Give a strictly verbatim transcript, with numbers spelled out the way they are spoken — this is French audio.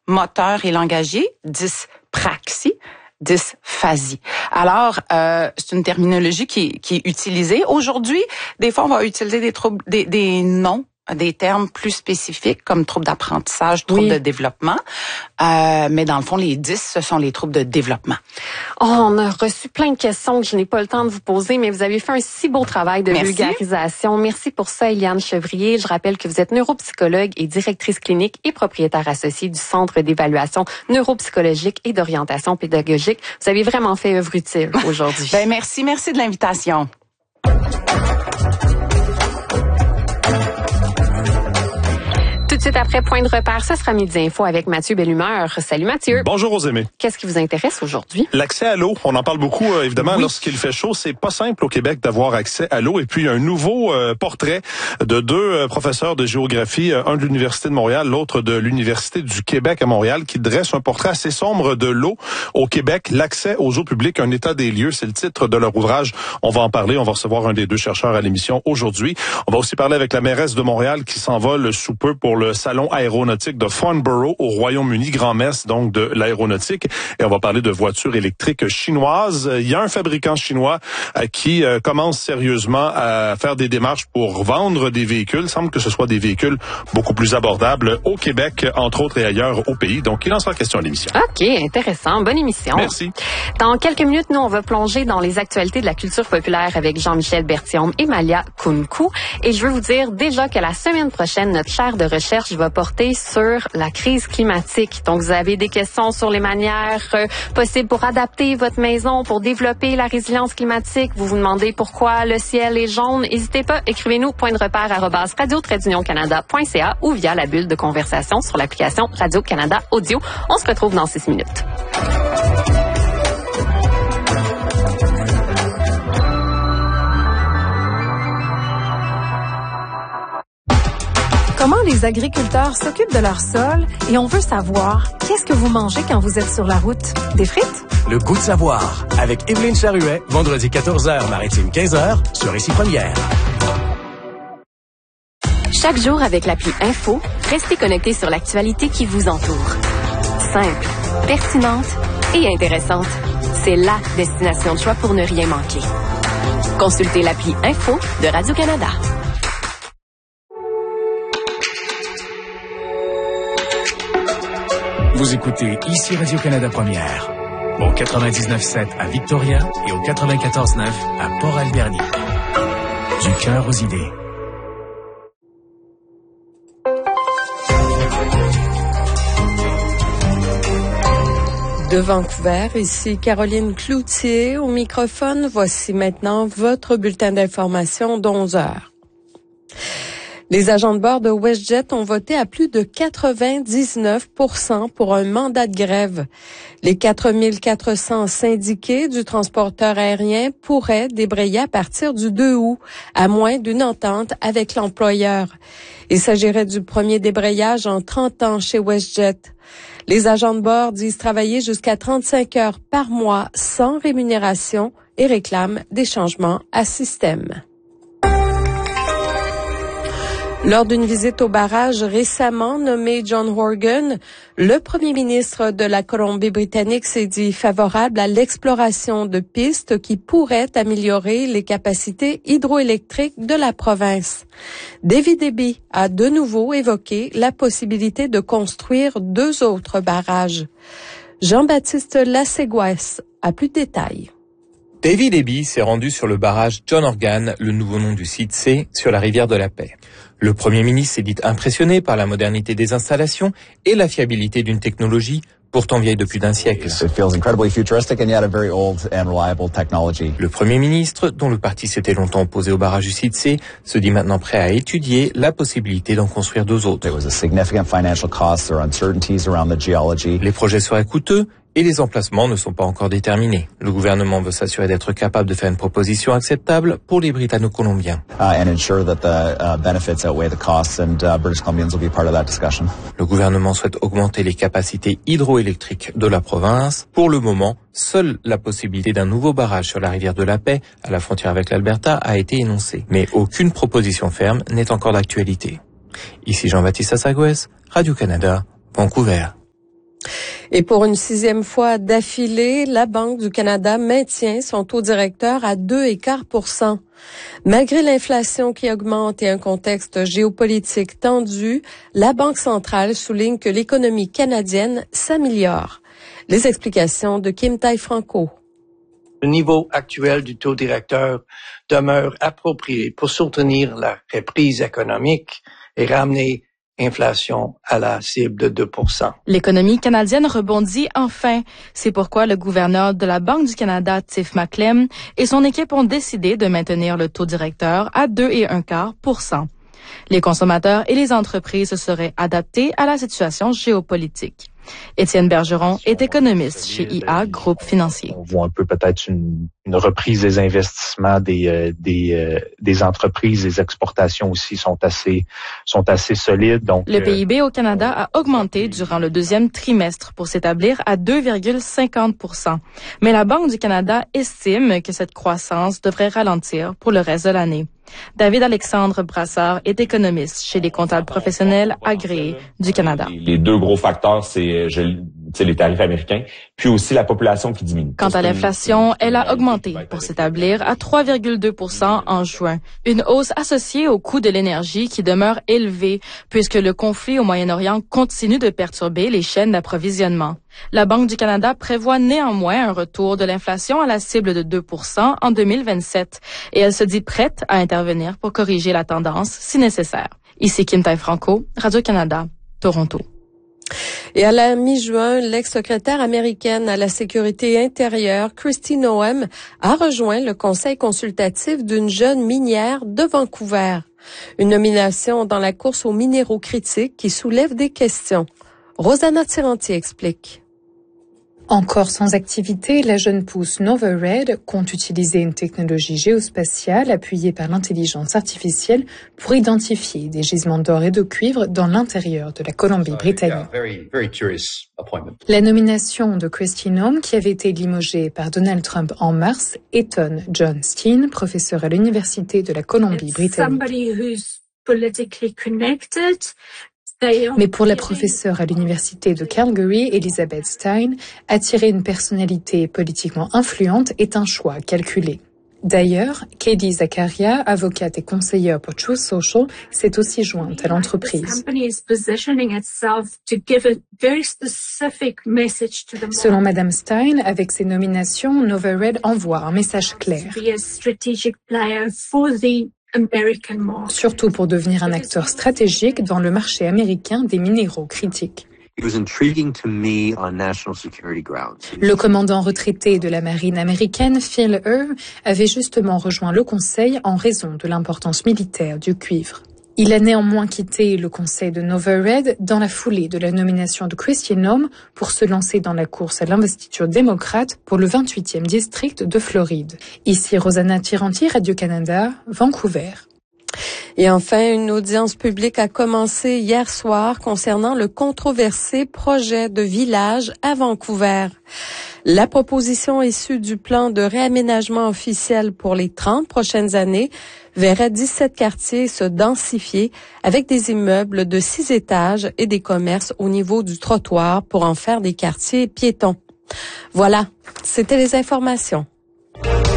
moteur et langagier, dyspraxie, dysphasie. Alors, euh, c'est une terminologie qui, qui est utilisée. Aujourd'hui, des fois, on va utiliser des troubles, des, des noms, des termes plus spécifiques comme troubles d'apprentissage, troubles oui. de développement. Euh, mais dans le fond, les dys, ce sont les troubles de développement. Oh, on a reçu plein de questions que je n'ai pas le temps de vous poser, mais vous avez fait un si beau travail de Merci. vulgarisation. Merci pour ça, Eliane Chevrier. Je rappelle que vous êtes neuropsychologue et directrice clinique et propriétaire associée du Centre d'évaluation neuropsychologique et d'orientation pédagogique. Vous avez vraiment fait œuvre utile aujourd'hui. Ben merci, merci de l'invitation. Tout de suite après Point de repère, ça sera Midi Info avec Mathieu Bellumeur. Salut Mathieu. Bonjour Rosémée. Qu'est-ce qui vous intéresse aujourd'hui? L'accès à l'eau. On en parle beaucoup, euh, évidemment, oui. lorsqu'il fait chaud. C'est pas simple au Québec d'avoir accès à l'eau. Et puis, un nouveau euh, portrait de deux euh, professeurs de géographie, euh, un de l'Université de Montréal, l'autre de l'Université du Québec à Montréal, qui dresse un portrait assez sombre de l'eau au Québec. L'accès aux eaux publiques, un état des lieux. C'est le titre de leur ouvrage. On va en parler. On va recevoir un des deux chercheurs à l'émission aujourd'hui. On va aussi parler avec la mairesse de Montréal qui s'envole sous peu pour le salon aéronautique de Farnborough au Royaume-Uni, grand-messe donc de l'aéronautique. Et on va parler de voitures électriques chinoises. Il y a un fabricant chinois euh, qui euh, commence sérieusement à faire des démarches pour vendre des véhicules. Il semble que ce soit des véhicules beaucoup plus abordables au Québec, entre autres, et ailleurs au pays. Donc, il en sera question à l'émission. OK, intéressant. Bonne émission. Merci. Dans quelques minutes, nous, on va plonger dans les actualités de la culture populaire avec Jean-Michel Berthiaume et Malia Kunku. Et je veux vous dire déjà que la semaine prochaine, notre chaire de recherche va porter sur la crise climatique. Donc, vous avez des questions sur les manières euh, possibles pour adapter votre maison, pour développer la résilience climatique. Vous vous demandez pourquoi le ciel est jaune. N'hésitez pas, écrivez-nous point de repère arobase radio tiret union canada point c a ou via la bulle de conversation sur l'application Radio-Canada Audio. On se retrouve dans six minutes. Comment les agriculteurs s'occupent de leur sol et on veut savoir qu'est-ce que vous mangez quand vous êtes sur la route? Des frites? Le goût de savoir avec Evelyne Charuet, vendredi quatorze heures, maritime quinze heures, sur Récit Première. Chaque jour avec l'appli Info, restez connectés sur l'actualité qui vous entoure. Simple, pertinente et intéressante. C'est la destination de choix pour ne rien manquer. Consultez l'appli Info de Radio-Canada. Vous écoutez ici Radio-Canada Première, au quatre-vingt-dix-neuf sept à Victoria et au quatre-vingt-quatorze neuf à Port-Alberni. Du cœur aux idées. De Vancouver, ici Caroline Cloutier au microphone. Voici maintenant votre bulletin d'information d'onze heures. Les agents de bord de WestJet ont voté à plus de quatre-vingt-dix-neuf pour cent pour un mandat de grève. Les quatre mille quatre cents syndiqués du transporteur aérien pourraient débrayer à partir du deux août, à moins d'une entente avec l'employeur. Il s'agirait du premier débrayage en trente ans chez WestJet. Les agents de bord disent travailler jusqu'à trente-cinq heures par mois sans rémunération et réclament des changements à système. Lors d'une visite au barrage récemment nommé John Horgan, le premier ministre de la Colombie-Britannique s'est dit favorable à l'exploration de pistes qui pourraient améliorer les capacités hydroélectriques de la province. David Eby a de nouveau évoqué la possibilité de construire deux autres barrages. Jean-Baptiste Lasséguas a plus de détails. David Eby s'est rendu sur le barrage John Horgan, le nouveau nom du site C, sur la rivière de la Paix. Le Premier ministre s'est dit impressionné par la modernité des installations et la fiabilité d'une technologie pourtant vieille de plus d'un siècle. Le Premier ministre, dont le parti s'était longtemps opposé au barrage du site C, se dit maintenant prêt à étudier la possibilité d'en construire deux autres. Les projets seraient coûteux et les emplacements ne sont pas encore déterminés. Le gouvernement veut s'assurer d'être capable de faire une proposition acceptable pour les Britanno-Colombiens. Le gouvernement souhaite augmenter les capacités hydroélectriques de la province. Pour le moment, seule la possibilité d'un nouveau barrage sur la rivière de la Paix, à la frontière avec l'Alberta, a été énoncée. Mais aucune proposition ferme n'est encore d'actualité. Ici Jean-Baptiste Assagouès, Radio-Canada, Vancouver. Et pour une sixième fois d'affilée, la Banque du Canada maintient son taux directeur à deux virgule cinq pour cent. Malgré l'inflation qui augmente et un contexte géopolitique tendu, la Banque centrale souligne que l'économie canadienne s'améliore. Les explications de Kim Tai-Franco. Le niveau actuel du taux directeur demeure approprié pour soutenir la reprise économique et ramener l'inflation à la cible de deux pour cent. L'économie canadienne rebondit enfin. C'est pourquoi le gouverneur de la Banque du Canada, Tiff Macklem, et son équipe ont décidé de maintenir le taux directeur à deux virgule un quart pour cent. Les consommateurs et les entreprises se seraient adaptés à la situation géopolitique. Étienne Bergeron est économiste chez I A Groupe Financier. On voit un peu peut-être une, une reprise des investissements des euh, des euh, des entreprises, les exportations aussi sont assez sont assez solides. Donc le P I B au Canada a augmenté durant le deuxième trimestre pour s'établir à deux virgule cinquante pour cent. Mais la Banque du Canada estime que cette croissance devrait ralentir pour le reste de l'année. David Alexandre Brassard est économiste chez les comptables professionnels agréés du Canada. Les deux gros facteurs, c'est, je, c'est les tarifs américains, puis aussi la population qui diminue. Quant à l'inflation, elle a augmenté pour s'établir à trois virgule deux pour cent en juin. Une hausse associée au coût de l'énergie qui demeure élevé puisque le conflit au Moyen-Orient continue de perturber les chaînes d'approvisionnement. La Banque du Canada prévoit néanmoins un retour de l'inflation à la cible de deux pour cent en deux mille vingt-sept et elle se dit prête à intervenir pour corriger la tendance si nécessaire. Ici Kim Tai-Franco, Radio-Canada, Toronto. Et à la mi-juin, l'ex-secrétaire américaine à la sécurité intérieure, Kristi Noem, a rejoint le conseil consultatif d'une jeune minière de Vancouver. Une nomination dans la course aux minéraux critiques qui soulève des questions. Rosanna Tiranti explique. Encore sans activité, la jeune pousse Nova Red compte utiliser une technologie géospatiale appuyée par l'intelligence artificielle pour identifier des gisements d'or et de cuivre dans l'intérieur de la Colombie-Britannique. La nomination de Kristi Noem, qui avait été limogée par Donald Trump en mars, étonne John Steen, professeur à l'Université de la Colombie-Britannique. Mais pour la professeure à l'université de Calgary, Elizabeth Stein, attirer une personnalité politiquement influente est un choix calculé. D'ailleurs, Katie Zakaria, avocate et conseillère pour Truth Social, s'est aussi jointe à l'entreprise. Selon Madame Stein, avec ses nominations, Nova Red envoie un message clair. Surtout pour devenir un acteur stratégique dans le marché américain des minéraux critiques. Le commandant retraité de la marine américaine, Phil Irv, avait justement rejoint le conseil en raison de l'importance militaire du cuivre. Il a néanmoins quitté le conseil de Nova Red dans la foulée de la nomination de Kristi Noem pour se lancer dans la course à l'investiture démocrate pour le vingt-huitième district de Floride. Ici Rosanna Tiranti, Radio-Canada, Vancouver. Et enfin, une audience publique a commencé hier soir concernant le controversé projet de village à Vancouver. La proposition issue du plan de réaménagement officiel pour les trente prochaines années verrait dix-sept quartiers se densifier avec des immeubles de six étages et des commerces au niveau du trottoir pour en faire des quartiers piétons. Voilà, c'était les informations.